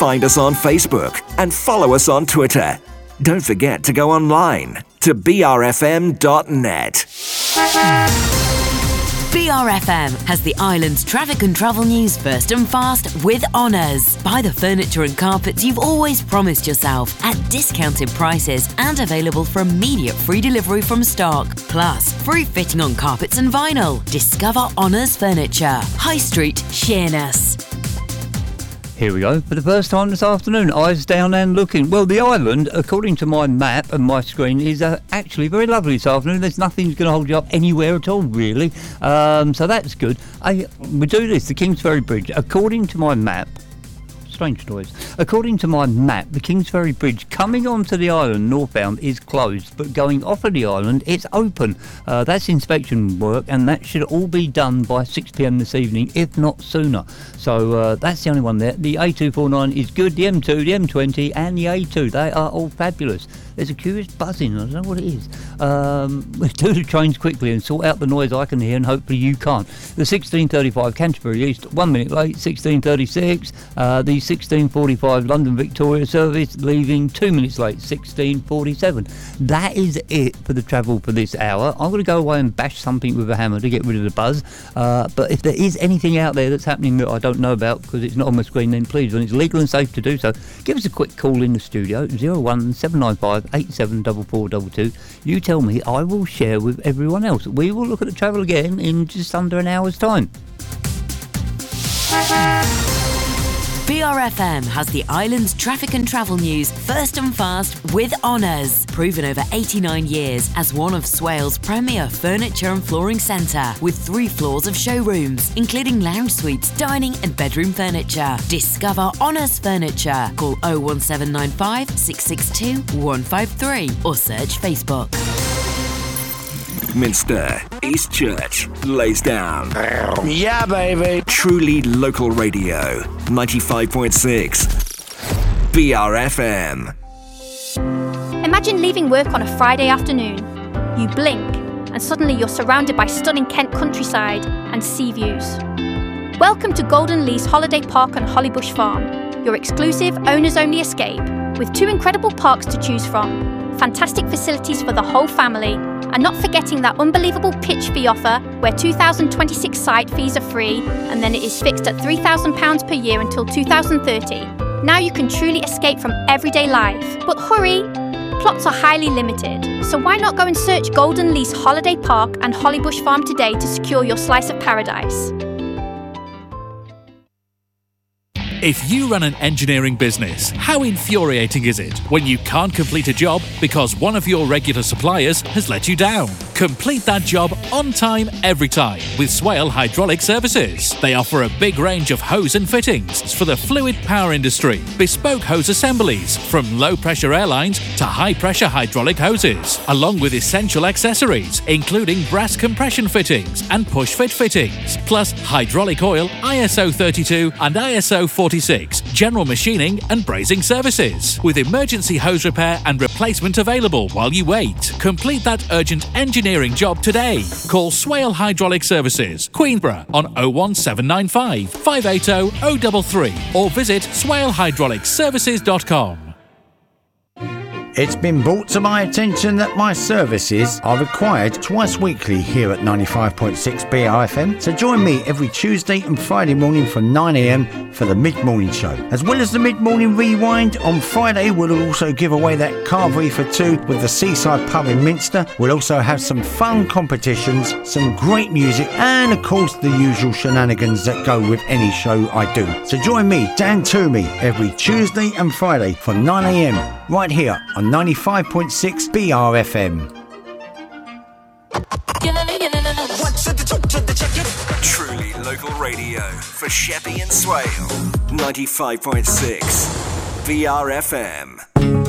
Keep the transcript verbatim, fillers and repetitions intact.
Find us on Facebook and follow us on Twitter. Don't forget to go online to b r f m dot net. B R F M has the island's traffic and travel news first and fast with Honours. Buy the furniture and carpets you've always promised yourself at discounted prices and available for immediate free delivery from stock. Plus, free fitting on carpets and vinyl. Discover Honours Furniture, High Street, Sheerness. Here we go. For the first time this afternoon, eyes down and looking. Well, the island, according to my map and my screen, is uh, actually very lovely this afternoon. There's nothing going to hold you up anywhere at all, really. Um, so that's good. I, we do this, the Kingsferry Bridge. According to my map, strange noise. According to my map, the Kingsferry Bridge coming onto the island northbound is closed, but going off of the island, it's open. Uh, that's inspection work, and that should all be done by six p m this evening, if not sooner. So uh, that's the only one there. The A two forty-nine is good, the M two, the M twenty, and the A two. They are all fabulous. There's a curious buzzing, I don't know what it is. Um, do the trains quickly and sort out the noise I can hear, and hopefully you can't. The sixteen thirty-five Canterbury East, one minute late, sixteen thirty-six. Uh, the sixteen forty-five London Victoria service, leaving two minutes late, sixteen forty-seven. That is it for the travel for this hour. I'm going to go away and bash something with a hammer to get rid of the buzz. Uh, but if there is anything out there that's happening that I don't know about because it's not on my screen, then please, when it's legal and safe to do so, give us a quick call in the studio, zero one seven nine five eight seven four four two two. You tell me, I will share with everyone else. We will look at the travel again in just under an hour's time. B R F M has the island's traffic and travel news first and fast with Honours. Proven over eighty-nine years as one of Swale's premier furniture and flooring centre, with three floors of showrooms, including lounge suites, dining and bedroom furniture. Discover Honours Furniture. Call oh one seven nine five six six two one five three or search Facebook. Minster, East Church, Laysdown. Yeah, baby. Truly local radio, ninety-five point six B R F M. Imagine leaving work on a Friday afternoon. You blink, and suddenly you're surrounded by stunning Kent countryside and sea views. Welcome to Golden Lease Holiday Park on Hollybush Farm, your exclusive owners-only escape, with two incredible parks to choose from, fantastic facilities for the whole family, and not forgetting that unbelievable pitch fee offer where two thousand twenty-six site fees are free and then it is fixed at three thousand pounds per year until two thousand thirty. Now you can truly escape from everyday life. But hurry! Plots are highly limited, so why not go and search Golden Lease Holiday Park and Hollybush Farm today to secure your slice of paradise. If you run an engineering business, how infuriating is it when you can't complete a job because one of your regular suppliers has let you down? Complete that job on time, every time with Swale Hydraulic Services. They offer a big range of hose and fittings for the fluid power industry, bespoke hose assemblies from low-pressure airlines to high-pressure hydraulic hoses, along with essential accessories, including brass compression fittings and push-fit fittings, plus hydraulic oil, I S O thirty-two and I S O forty-six, general machining and brazing services, with emergency hose repair and replacement available while you wait. Complete that urgent engineering job today. Call Swale Hydraulic Services, Queenborough on oh one seven nine five five eight oh oh three three or visit swale hydraulic services dot com. It's been brought to my attention that my services are required twice weekly here at ninety-five point six B R F M, so join me every Tuesday and Friday morning from nine a m for the mid-morning show. As well as the mid-morning rewind, on Friday we'll also give away that carvery for two with the Seaside Pub in Minster. We'll also have some fun competitions, some great music, and of course the usual shenanigans that go with any show I do. So join me, Dan Toomey, every Tuesday and Friday from nine a m right here on ninety-five point six B R F M. Truly local radio for Sheppey and Swale, ninety-five point six B R F M.